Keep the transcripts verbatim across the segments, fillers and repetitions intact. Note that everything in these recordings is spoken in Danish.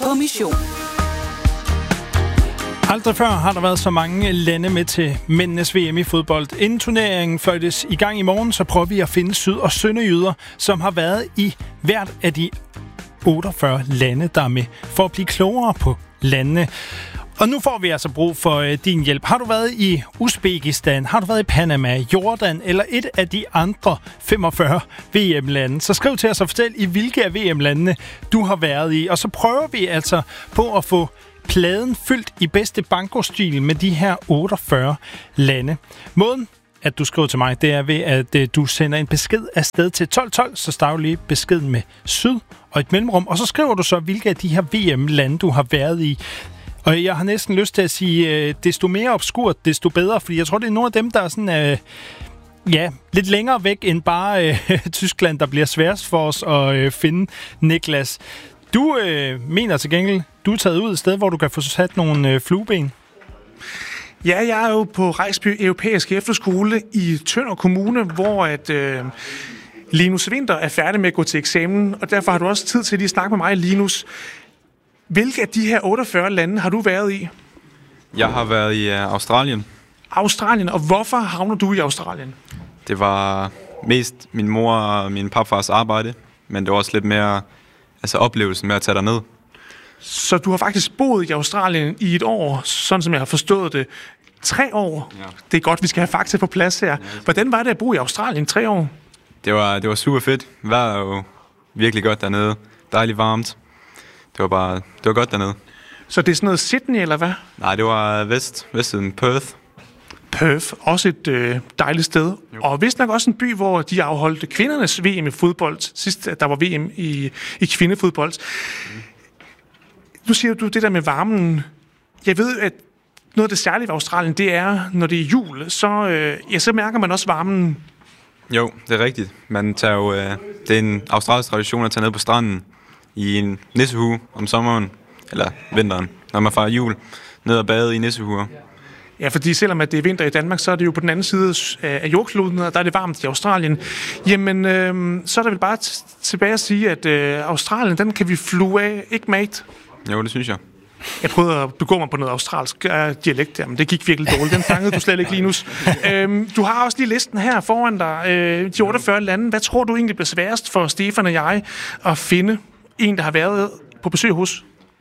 på mission. Aldrig før har der været så mange lande med til mændenes V M i fodbold. Inden turneringen fløjtes i gang i morgen, så prøver vi at finde syd- og sønderjyder, som har været i hvert af de otteogfyrre lande, der er med, for at blive klogere på landene. Og nu får vi altså brug for øh, din hjælp. Har du været i Uzbekistan, har du været i Panama, Jordan eller et af de andre femogfyrre V M-lande, så skriv til os og fortæl, i hvilke af V M-landene du har været i. Og så prøver vi altså på at få pladen fyldt i bedste bankostil med de her otteogfyrre lande. Måden, at du skriver til mig, det er ved, at uh, du sender en besked afsted til tolv tolv, så stav lige beskeden med syd og et mellemrum, og så skriver du så, hvilke af de her V M-lande, du har været i. Og jeg har næsten lyst til at sige, uh, desto mere obskurt, desto bedre, fordi jeg tror, det er nogle af dem, der er sådan... Uh, Ja, lidt længere væk end bare uh, Tyskland, der bliver sværest for os at uh, finde, Niklas. Du øh, mener til gengæld, du er taget ud et sted, hvor du kan få sat nogle øh, flueben. Ja, jeg er jo på Rejsby Europæisk Efterskole i Tønder Kommune, hvor at, øh, Linus Winter er færdig med at gå til eksamen, og derfor har du også tid til at lige snakke med mig, Linus. Hvilke af de her otteogfyrre lande har du været i? Jeg har været i uh, Australien. Australien, og hvorfor havner du i Australien? Det var mest min mor og min papfars arbejde, men det var også lidt mere altså oplevelsen med at tage derned. Så du har faktisk boet i Australien i et år, sådan som jeg har forstået det. Tre år? Ja. Det er godt, vi skal have fakta på plads her. Hvordan var det at bo i Australien i tre år? Det var, det var super fedt. Vejret er jo virkelig godt dernede. Dejligt varmt. Det var bare, det var godt dernede. Så det er sådan noget Sydney, eller hvad? Nej, det var vest, vestsiden Perth. Perth, også et øh, dejligt sted. Jo. Og vist nok også en by, hvor de afholdte kvindernes V M i fodbold. Sidst der var V M i, i kvindefodbold. Mm. Nu siger du det der med varmen. Jeg ved, at noget af det særlige ved Australien, det er, når det er jul, så, øh, ja, så mærker man også varmen. Jo, det er rigtigt. Man tager jo, øh, det er en australsk tradition at tage ned på stranden i en nissehue om sommeren, eller vinteren, når man fejrer jul, ned og bade i nissehuer. Ja, fordi selvom at det er vinter i Danmark, så er det jo på den anden side af jordkloden, og der er det varmt i Australien. Jamen, øh, så er der vel bare t- tilbage at sige, at øh, Australien, den kan vi flue af, ikke mate? Jo, det synes jeg. Jeg prøvede at begå mig på noget australsk øh, dialekt der, men det gik virkelig dårligt. Den fangede du slet ikke, Linus. øhm, du har også lige listen her foran dig, øh, de otteogfyrre lande. Hvad tror du egentlig bliver sværest for Stefan og jeg at finde en, der har været på besøg hos?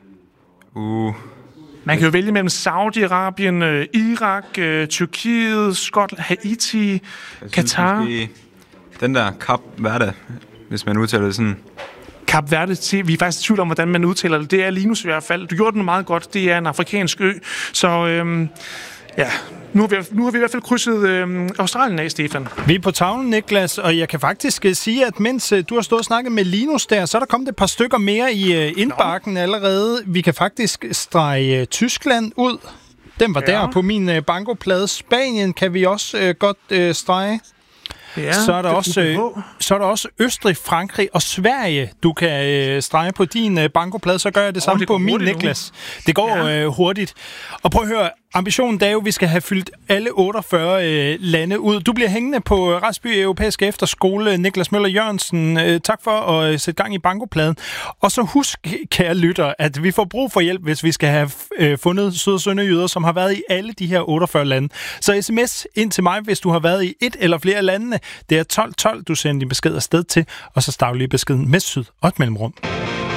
Uh... Man kan jo vælge mellem Saudi-Arabien, øh, Irak, øh, Tyrkiet, Skotland, Haiti, Katar. Måske den der Kap Verde, hvis man udtaler det sådan. Kap Verde, vi er faktisk i tvivl om, hvordan man udtaler det. Det er Linus i hvert fald. Du gjorde den meget godt. Det er en afrikansk ø. Så øhm, ja, nu har, vi, nu har vi i hvert fald krydset øhm, Australien af, Stefan. Vi er på tavlen, Niklas, og jeg kan faktisk uh, sige, at mens uh, du har stået og snakket med Linus der, så er der kommet et par stykker mere i uh, indbakken Nå. allerede. Vi kan faktisk strege uh, Tyskland ud. Den var ja. der på min uh, bankoplade. Spanien kan vi også uh, godt uh, strege. Ja, så, er der også, øh, så er der også Østrig, Frankrig og Sverige, du kan øh, strege på din øh, bankoplade, så gør jeg det samme oh, det på min, Niklas. Nu. Det går ja. øh, hurtigt. Og prøv at høre, ambitionen er jo, at vi skal have fyldt alle otteogfyrre øh, lande ud. Du bliver hængende på Rejsby Europæisk Efterskole, Niklas Møller Jørgensen. Øh, tak for at øh, sætte gang i bankopladen. Og så husk, kære lytter, at vi får brug for hjælp, hvis vi skal have øh, fundet syd- og sønderjyder, som har været i alle de her otteogfyrre lande. Så sms ind til mig, hvis du har været i et eller flere landene. Det er tolv tolv, du sender din besked afsted til, og så stav lige beskeden med syd og et mellemrum.